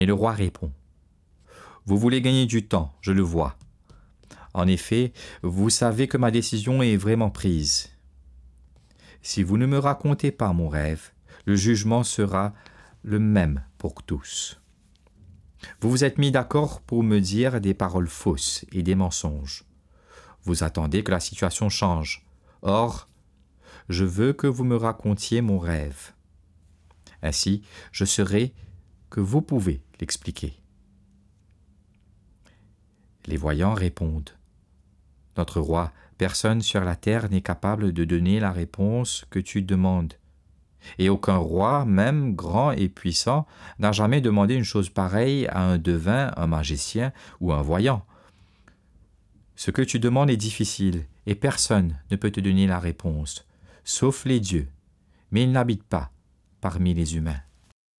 Et le roi répond, « Vous voulez gagner du temps, je le vois. En effet, vous savez que ma décision est vraiment prise. Si vous ne me racontez pas mon rêve, le jugement sera le même pour tous. Vous vous êtes mis d'accord pour me dire des paroles fausses et des mensonges. Vous attendez que la situation change. Or, je veux que vous me racontiez mon rêve. Ainsi, je saurai que vous pouvez l'expliquer. » Les voyants répondent, « Notre roi, personne sur la terre n'est capable de donner la réponse que tu demandes. Et aucun roi, même grand et puissant, n'a jamais demandé une chose pareille à un devin, un magicien ou un voyant. Ce que tu demandes est difficile, et personne ne peut te donner la réponse, sauf les dieux, mais ils n'habitent pas parmi les humains. »